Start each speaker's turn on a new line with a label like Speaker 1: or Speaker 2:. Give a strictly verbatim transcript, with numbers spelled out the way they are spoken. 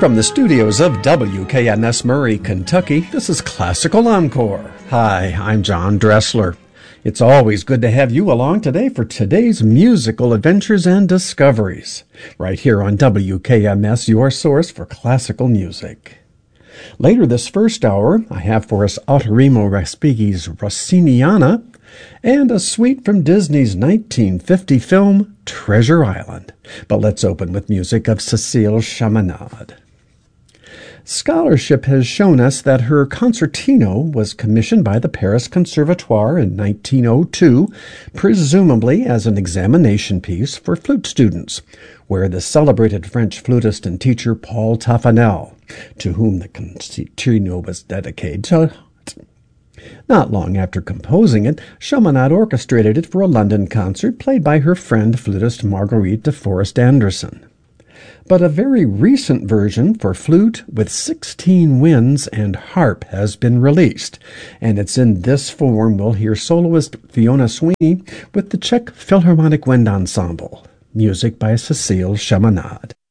Speaker 1: From the studios of W K N S Murray, Kentucky, this is Classical Encore. Hi, I'm John Dressler. It's always good to have you along today for today's musical adventures and discoveries, right here on W K M S, your source for classical music. Later this first hour, I have for us Autorimo Respighi's Rossiniana and a suite from Disney's nineteen fifty film Treasure Island. But let's open with music of Cécile Chaminade. Scholarship has shown us that her concertino was commissioned by the Paris Conservatoire in nineteen oh two, presumably as an examination piece for flute students, where the celebrated French flutist and teacher Paul Taffanel, to whom the concertino was dedicated, not long after composing it, Chaminade orchestrated it for a London concert played by her friend flutist Marguerite de Forest Anderson. But a very recent version for flute with sixteen winds and harp has been released, and it's in this form we'll hear soloist Fiona Sweeney with the Czech Philharmonic Wind Ensemble, music by Cécile Chaminade.